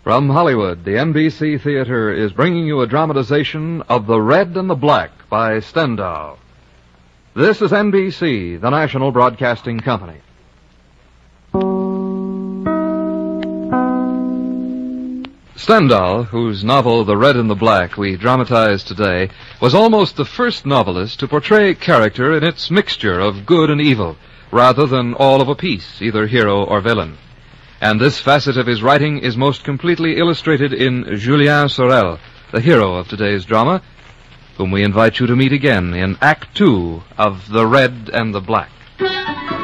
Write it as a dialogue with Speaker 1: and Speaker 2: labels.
Speaker 1: From Hollywood, the NBC Theater is bringing you a dramatization of The Red and the Black by Stendhal. This is NBC, the national broadcasting company. Stendhal, whose novel The Red and the Black we dramatize today, was almost the first novelist to portray character in its mixture of good and evil, rather than all of a piece, either hero or villain. And this facet of his writing is most completely illustrated in Julien Sorel, the hero of today's drama, whom we invite you to meet again in Act Two of The Red and the Black.